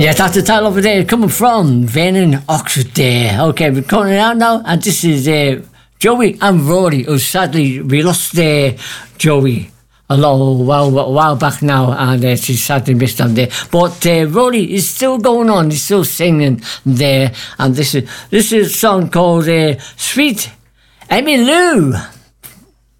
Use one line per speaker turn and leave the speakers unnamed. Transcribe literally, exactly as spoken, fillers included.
Yeah, that's the title over there, coming from Vernon Oxford there. Okay, we're coming out now, and this is uh, Joey and Rory, who sadly, we lost uh, Joey a long while, a while back now, and uh, she sadly missed them there. But uh, Rory is still going on, he's still singing there, and this is, this is a song called uh, Sweet Emmy Lou.